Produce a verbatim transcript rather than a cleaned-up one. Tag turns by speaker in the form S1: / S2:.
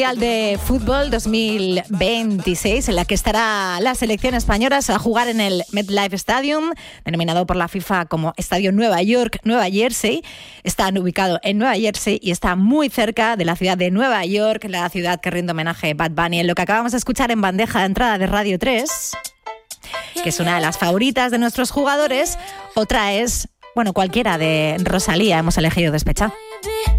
S1: De fútbol dos mil veintiséis, en la que estará la selección española a jugar en el MetLife Stadium, denominado por la FIFA como Estadio Nueva York, Nueva Jersey. Están ubicados en Nueva Jersey y está muy cerca de la ciudad de Nueva York, la ciudad que rinde homenaje a Bad Bunny. En lo que acabamos de escuchar en bandeja de entrada de Radio tres, que es una de las favoritas de nuestros jugadores, otra es, bueno, cualquiera de Rosalía, hemos elegido Despechá.